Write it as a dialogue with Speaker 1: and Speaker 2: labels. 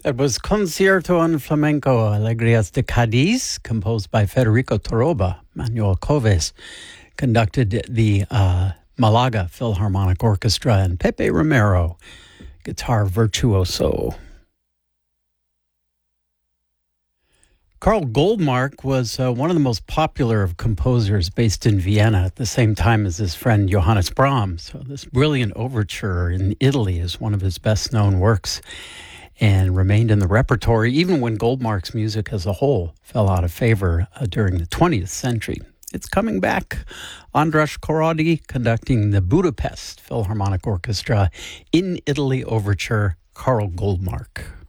Speaker 1: It was Concierto en Flamenco, Alegrías de Cádiz, composed by Federico Toroba. Manuel Coves conducted the Malaga Philharmonic Orchestra, and Pepe Romero, guitar virtuoso. Karl Goldmark was one of the most popular of composers based in Vienna at the same time as his friend Johannes Brahms. So this brilliant overture in Italy is one of his best-known works and remained in the repertory even when Goldmark's music as a whole fell out of favor during the 20th century. It's coming back. Andras Korody conducting the Budapest Philharmonic Orchestra in Italy overture, Karl Goldmark.